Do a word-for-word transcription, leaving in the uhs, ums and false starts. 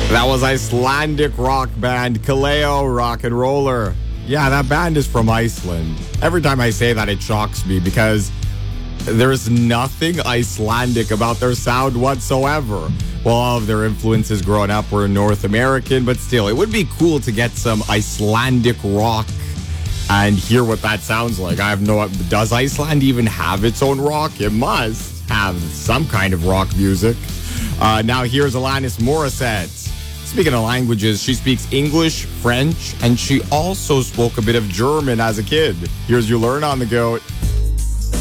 That was Icelandic rock band Kaleo Rock and Roller. Yeah, that band is from Iceland. Every time I say that, it shocks me because there's nothing Icelandic about their sound whatsoever. Well, all of their influences growing up were North American, but still, it would be cool to get some Icelandic rock and hear what that sounds like. I have no... Does Iceland even have its own rock? It must have some kind of rock music. Uh, now here's Alanis Morissette. Speaking of languages, she speaks English, French, and she also spoke a bit of German as a kid. Here's You Learn on the Goat.